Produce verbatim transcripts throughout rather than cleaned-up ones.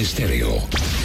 Estéreo,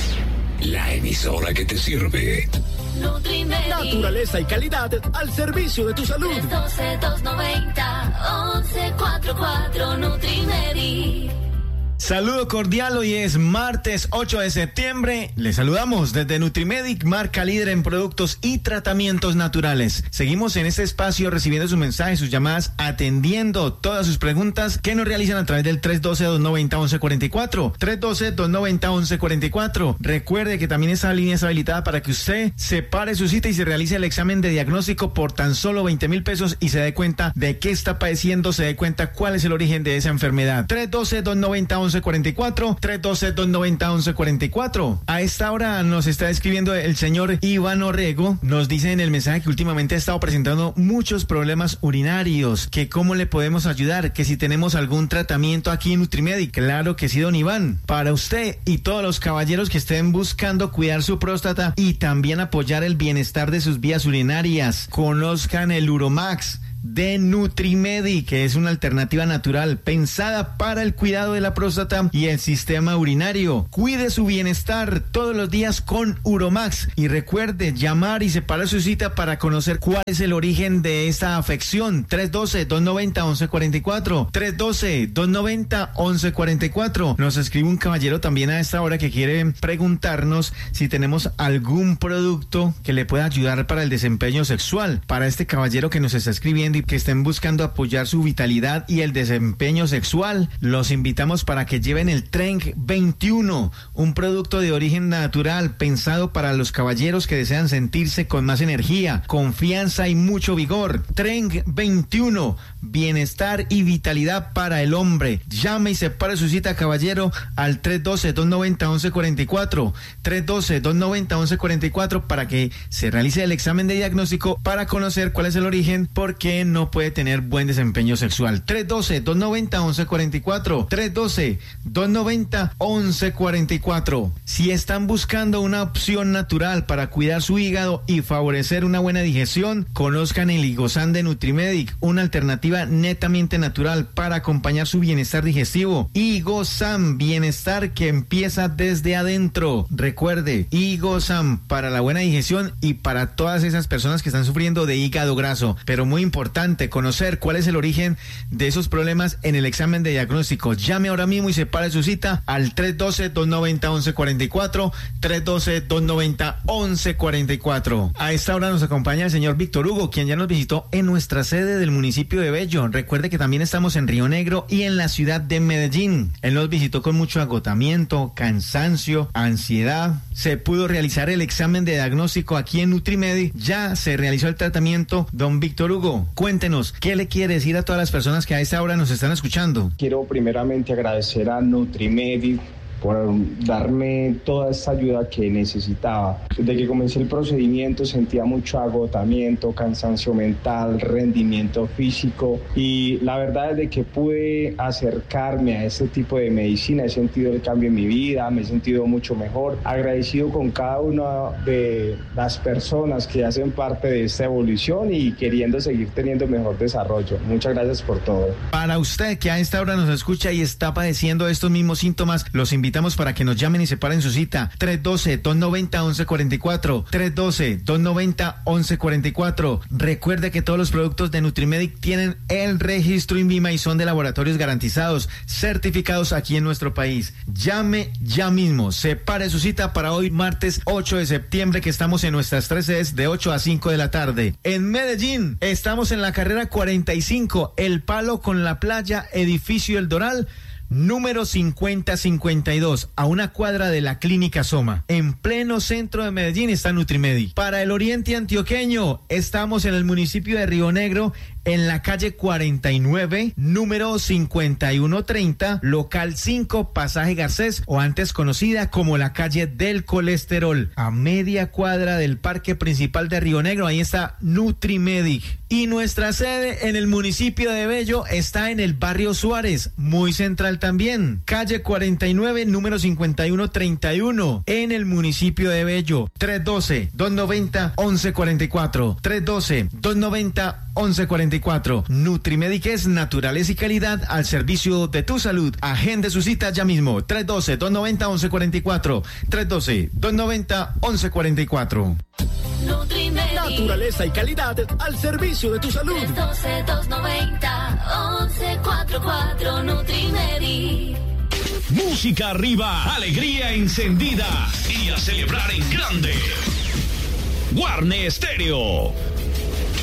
la emisora que te sirve. Nutrimedi. Naturaleza y calidad al servicio de tu salud. tres uno dos, dos nueve cero, once cuarenta y cuatro Nutrimedi. Saludo cordial, hoy es martes ocho de septiembre. Les saludamos desde Nutrimedic, marca líder en productos y tratamientos naturales. Seguimos en este espacio recibiendo sus mensajes, sus llamadas, atendiendo todas sus preguntas que nos realizan a través del tres uno dos, dos nueve cero, once cuarenta y cuatro. tres uno dos, dos nueve cero, once cuarenta y cuatro. Recuerde que también esa línea es habilitada para que usted separe su cita y se realice el examen de diagnóstico por tan solo veinte mil pesos y se dé cuenta de qué está padeciendo, se dé cuenta cuál es el origen de esa enfermedad. tres uno dos, dos nueve cero, once cuarenta y cuatro, tres uno dos, dos nueve cero, once cuarenta y cuatro. A esta hora nos está escribiendo el señor Iván Orrego. Nos dice en el mensaje que últimamente ha estado presentando muchos problemas urinarios, que cómo le podemos ayudar, que si tenemos algún tratamiento aquí en Nutrimedic. Claro que sí, don Iván, para usted y todos los caballeros que estén buscando cuidar su próstata y también apoyar el bienestar de sus vías urinarias, conozcan el Uromax de Nutrimedi, que es una alternativa natural pensada para el cuidado de la próstata y el sistema urinario. Cuide su bienestar todos los días con Uromax y recuerde llamar y separar su cita para conocer cuál es el origen de esta afección. tres uno dos, dos nueve cero, once cuarenta y cuatro, tres uno dos, dos nueve cero, once cuarenta y cuatro. Nos escribe un caballero también a esta hora que quiere preguntarnos si tenemos algún producto que le pueda ayudar para el desempeño sexual. Para este caballero que nos está escribiendo y que estén buscando apoyar su vitalidad y el desempeño sexual, los invitamos para que lleven el Tren veintiuno, un producto de origen natural pensado para los caballeros que desean sentirse con más energía, confianza y mucho vigor. Tren veintiuno, bienestar y vitalidad para el hombre. Llame y separe su cita, caballero, al tres uno dos, dos nueve cero, once cuarenta y cuatro, tres uno dos, dos nueve cero, once cuarenta y cuatro, para que se realice el examen de diagnóstico para conocer cuál es el origen, porque no puede tener buen desempeño sexual. tres uno dos, dos nueve cero, once cuarenta y cuatro, tres uno dos, dos nueve cero, once cuarenta y cuatro. Si están buscando una opción natural para cuidar su hígado y favorecer una buena digestión, conozcan el Higosan de Nutrimedic, una alternativa netamente natural para acompañar su bienestar digestivo. Higosan, bienestar que empieza desde adentro. Recuerde, Higosan para la buena digestión y para todas esas personas que están sufriendo de hígado graso, pero muy importante conocer cuál es el origen de esos problemas en el examen de diagnóstico. Llame ahora mismo y separe su cita al tres uno dos, dos nueve cero, once cuarenta y cuatro, tres uno dos, dos nueve cero, once cuarenta y cuatro. A esta hora nos acompaña el señor Víctor Hugo, quien ya nos visitó en nuestra sede del municipio de Bello. Recuerde que también estamos en Río Negro y en la ciudad de Medellín. Él nos visitó con mucho agotamiento, cansancio, ansiedad. Se pudo realizar el examen de diagnóstico aquí en Nutrimedi. Ya se realizó el tratamiento. Don Víctor Hugo, cuéntenos, ¿qué le quiere decir a todas las personas que a esta hora nos están escuchando? Quiero primeramente agradecer a Nutrimedi por darme toda esta ayuda que necesitaba. Desde que comencé el procedimiento sentía mucho agotamiento, cansancio mental, rendimiento físico, y la verdad es de que pude acercarme a este tipo de medicina, he sentido el cambio en mi vida, me he sentido mucho mejor, agradecido con cada una de las personas que hacen parte de esta evolución y queriendo seguir teniendo mejor desarrollo. Muchas gracias por todo. Para usted que a esta hora nos escucha y está padeciendo estos mismos síntomas, los invitamos para que nos llamen y separen su cita. tres uno dos, dos nueve cero, once cuarenta y cuatro, tres uno dos, dos nueve cero, once cuarenta y cuatro. Recuerde que todos los productos de Nutrimedic tienen el registro INVIMA y son de laboratorios garantizados, certificados aquí en nuestro país. Llame ya mismo, separe su cita para hoy martes ocho de septiembre, que estamos en nuestras tres sedes de ocho a cinco de la tarde. En Medellín estamos en la carrera cuarenta y cinco, El Palo con la Playa, edificio El Doral, número cincuenta cincuenta y dos, a una cuadra de la Clínica Soma. En pleno centro de Medellín está Nutrimedi. Para el oriente antioqueño, estamos en el municipio de Río Negro, en la calle cuarenta y nueve, número cincuenta y uno treinta, local cinco, pasaje Garcés, o antes conocida como la calle del colesterol, a media cuadra del parque principal de Río Negro. Ahí está Nutrimedic. Y nuestra sede en el municipio de Bello está en el barrio Suárez, muy central también, calle cuarenta y nueve, número cincuenta y uno treinta y uno, en el municipio de Bello. tres uno dos, dos nueve cero, once cuarenta y cuatro, tres uno dos, dos nueve cero, once cuarenta y cuatro. Nutrimedic es naturaleza y calidad al servicio de tu salud. Agende su cita ya mismo. tres uno dos, dos nueve cero, once cuarenta y cuatro. tres uno dos, dos nueve cero, once cuarenta y cuatro. Nutrimedic. Naturaleza y calidad al servicio de tu salud. tres uno dos, dos nueve cero, once cuarenta y cuatro. Nutrimedic. Música arriba, alegría encendida y a celebrar en grande. Guarne Estéreo